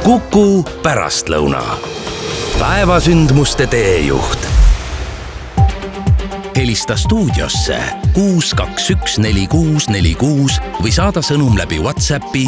Kuku pärastlõuna. Päevasündmuste teejuht. Helista stuudiosse 6214646 või saada sõnum läbi WhatsAppi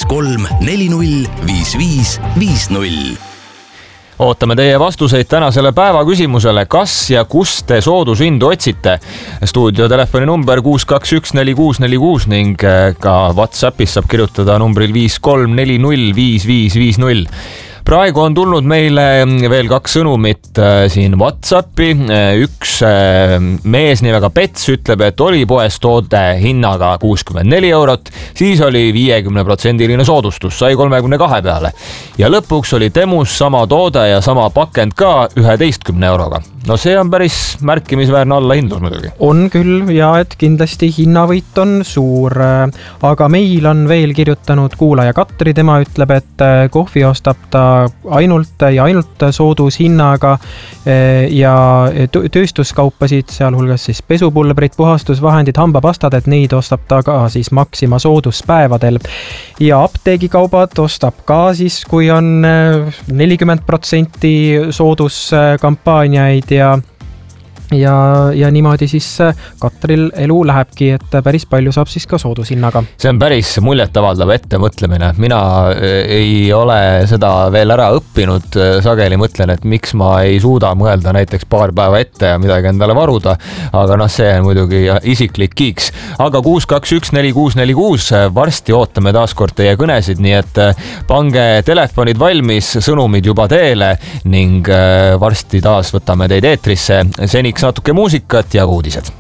53405550. Ootame teie vastuseid tänasele päeva küsimusele, kas ja kus te soodushindu otsite. Stuudio telefoni number 6214646 ning ka WhatsAppis saab kirjutada numbril 53405550. Praegu on tulnud meile veel 2 sõnumit siin WhatsAppi. Üks mees nimega Pets ütleb, et oli poes toode hinnaga 64 €, siis oli 50% soodustus, sai 32 peale. Ja lõpuks oli Temus sama toode ja sama pakend ka 11 €. No see on päris märkimisväärne allahindlus muidugi. On küll ja et kindlasti hinnavõit on suur, aga meil on veel kirjutanud kuulaja Katri, tema ütleb, et kohvi ostab ta ainult soodushinnaga ja tööstuskaupasid, sealhulgas siis pesupulbrid, puhastusvahendid, hambapastad, et neid ostab ta ka siis Maxima sooduspäevadel. Ja apteegikaubad ostab ka siis, kui on 40% sooduskampaaniaid ja niimoodi siis Katril elu lähebki, et päris palju saab siis ka soodushinnaga. See on päris muljetavaldav ettemõtlemine. Mina ei ole seda veel ära õppinud. Sageli mõtlen, et miks ma ei suuda mõelda näiteks paar päeva ette ja midagi endale varuda. Aga see on muidugi isiklik kiiks. Aga 6214646 varsti ootame taas kord teie kõnesid, nii et pange telefonid valmis, sõnumid juba teele ning varsti taas võtame teid eetrisse. Seniks natuke muusikat ja uudised.